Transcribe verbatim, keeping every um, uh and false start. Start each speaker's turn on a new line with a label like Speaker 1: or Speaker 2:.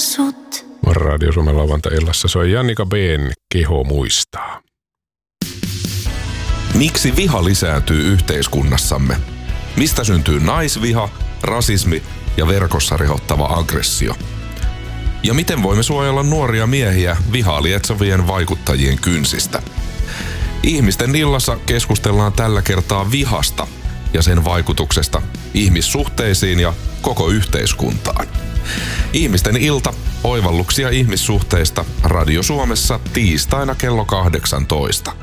Speaker 1: sut.
Speaker 2: Radio Suomen lauantai-illassa se on Jannika B:n Keho muistaa.
Speaker 3: Miksi viha lisääntyy yhteiskunnassamme? Mistä syntyy naisviha, rasismi ja verkossa rehottava aggressio? Ja miten voimme suojella nuoria miehiä vihaa lietsovien vaikuttajien kynsistä? Ihmisten illassa keskustellaan tällä kertaa vihasta ja sen vaikutuksesta ihmissuhteisiin ja koko yhteiskuntaan. Ihmisten ilta, oivalluksia ihmissuhteista Radio Suomessa tiistaina kello kahdeksantoista.